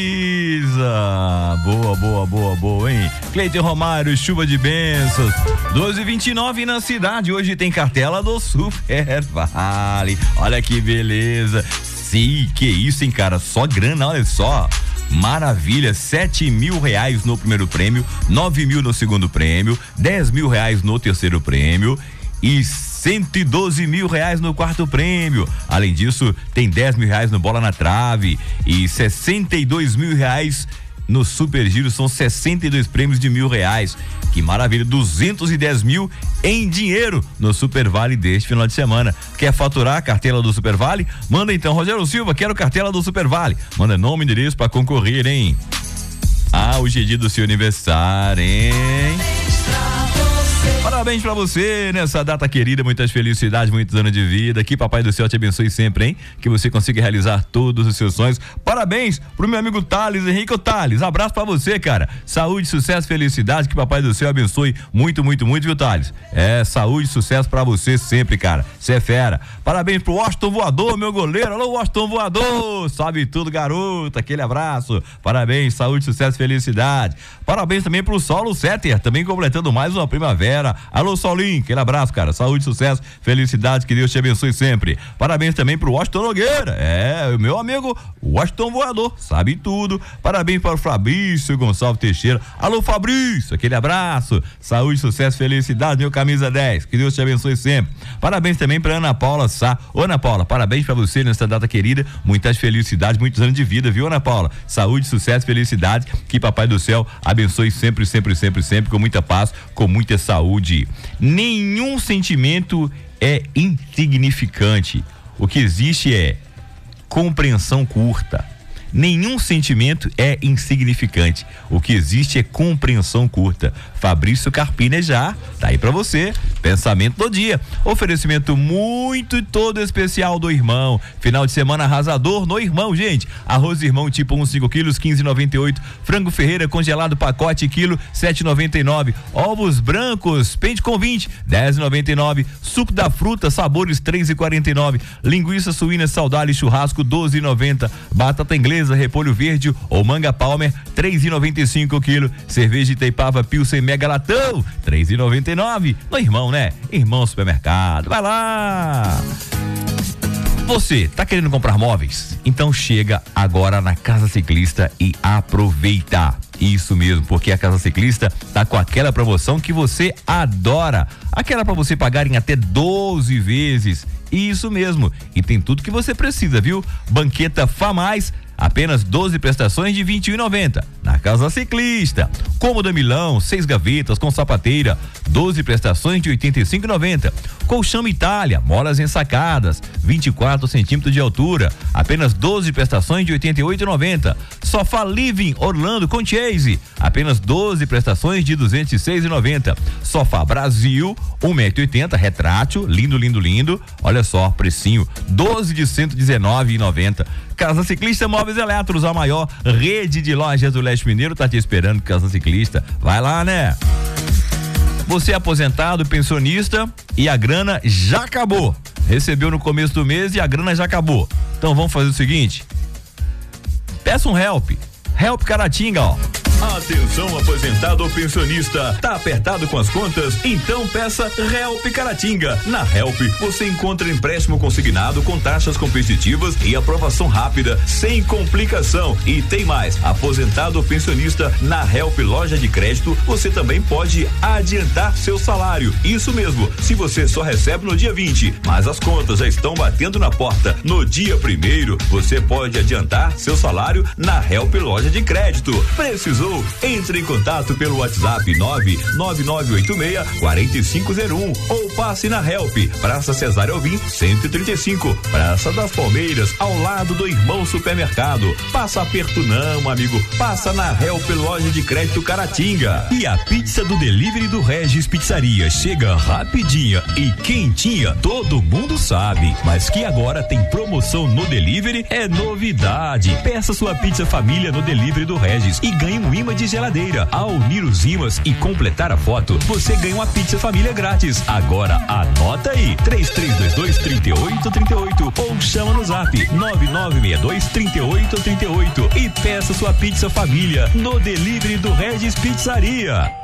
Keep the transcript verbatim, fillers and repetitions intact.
Isa, boa, boa, boa, boa, hein? Cleiton Romário, chuva de bênçãos. doze e vinte e nove na cidade. Hoje tem cartela do Super Vale. Olha que beleza. Sim, que isso, hein, cara? Só grana, olha só. Maravilha, sete mil reais no primeiro prêmio, nove mil no segundo prêmio, dez mil reais no terceiro prêmio e cento e doze mil reais no quarto prêmio. Além disso, tem dez mil reais no bola na trave e sessenta e dois mil reais no Super Giro. São sessenta e dois prêmios de mil reais. Que maravilha, duzentos e dez mil em dinheiro no Super Vale deste final de semana. Quer faturar a cartela do Super Vale? Manda então, Rogério Silva, quero cartela do Super Vale. Manda nome e endereço pra concorrer, hein? Ah, hoje é dia do seu aniversário, hein? Parabéns pra você nessa data querida, muitas felicidades, muitos anos de vida, que Papai do Céu te abençoe sempre, hein? Que você consiga realizar todos os seus sonhos. Parabéns pro meu amigo Thales, Henrique Thales, abraço pra você, cara, saúde, sucesso, felicidade, que Papai do Céu abençoe muito, muito, muito, viu, Thales? É, saúde, sucesso pra você sempre, cara, você é fera. Parabéns pro Washington Voador, meu goleiro, alô Washington Voador, sabe tudo, garoto, aquele abraço, parabéns, saúde, sucesso, felicidade. Parabéns também pro Saulo Setter, também completando mais uma primavera. Alô, Saulinho, aquele abraço, cara. Saúde, sucesso, felicidade, que Deus te abençoe sempre. Parabéns também pro Washington Nogueira. É, o meu amigo Washington Voador, sabe tudo. Parabéns para o Fabrício Gonçalves Teixeira. Alô, Fabrício, aquele abraço. Saúde, sucesso, felicidade, meu camisa dez. Que Deus te abençoe sempre. Parabéns também pra Ana Paula Sá. Ô, Ana Paula, parabéns pra você nessa data querida. Muitas felicidades, muitos anos de vida, viu, Ana Paula? Saúde, sucesso, felicidade. Que Papai do Céu abençoe sempre, sempre, sempre, sempre, com muita paz, com muita saúde. Nenhum sentimento é insignificante. O que existe é compreensão curta. Nenhum sentimento é insignificante. O que existe é compreensão curta. Fabrício Carpinejar, tá aí pra você. Pensamento do dia. Oferecimento muito e todo especial do Irmão. Final de semana arrasador no Irmão, gente. Arroz Irmão tipo um, cinco quilos, quinze e noventa e oito. Frango Ferreira congelado pacote quilo, sete e noventa e nove. Ovos brancos, pente com vinte, dez e noventa e nove. Suco da fruta, sabores três e quarenta e nove. Linguiça suína saudável churrasco, doze e noventa. Batata inglesa, repolho verde ou manga palmer, três e noventa e cinco o quilo. Cerveja Itaipava Pilsen Mega Latão, três e noventa e nove. No Irmão, né? Irmão Supermercado. Vai lá! Você tá querendo comprar móveis? Então chega agora na Casa Ciclista e aproveita. Isso mesmo, porque a Casa Ciclista tá com aquela promoção que você adora. Aquela para você pagar em até doze vezes. Isso mesmo. E tem tudo que você precisa, viu? Banqueta Famais, apenas doze prestações de vinte e um reais e noventa centavos. Na Casa Ciclista. Cômoda Milão, seis gavetas com sapateira, doze prestações de oitenta e cinco reais e noventa centavos. Colchão Itália, molas ensacadas, vinte e quatro centímetros de altura, apenas doze prestações de oitenta e oito reais e noventa centavos. Sofá Living Orlando com Chase, apenas doze prestações de duzentos e seis reais e noventa centavos. Sofá Brasil, um metro e oitenta, retrátil, lindo, lindo, lindo. Olha só, precinho, doze de cento e dezenove reais e noventa centavos. Casa Ciclista Móveis Eletros, a maior rede de lojas do Leste Mineiro, tá te esperando, Casa Ciclista. Vai lá, né? Você é aposentado, pensionista e a grana já acabou. Recebeu no começo do mês e a grana já acabou. Então vamos fazer o seguinte: peça um help. Help Caratinga, ó. Atenção, aposentado ou pensionista, tá apertado com as contas? Então peça Help Caratinga. Na Help você encontra empréstimo consignado com taxas competitivas e aprovação rápida, sem complicação. E tem mais, aposentado ou pensionista, na Help Loja de Crédito você também pode adiantar seu salário. Isso mesmo, se você só recebe no dia vinte, mas as contas já estão batendo na porta no dia primeiro, você pode adiantar seu salário na Help Loja de Crédito. Precisou? Entre em contato pelo WhatsApp nove nove nove oito seis quatro cinco zero um ou passe na Help, Praça Cesário Alvim, cento e trinta e cinco, Praça das Palmeiras, ao lado do Irmão Supermercado. Passa aperto não, amigo, passa na Help Loja de Crédito Caratinga. E a pizza do delivery do Regis Pizzaria chega rapidinha e quentinha, todo mundo sabe, mas que agora tem promoção no delivery é novidade. Peça sua pizza família no delivery do Regis e ganhe um imã de geladeira. Ao unir os ímãs e completar a foto, você ganha uma pizza família grátis. Agora anota aí, três três dois dois, três oito três oito ou chama no zap nove nove seis dois, três oito três oito e peça sua pizza família no delivery do Regis Pizzaria.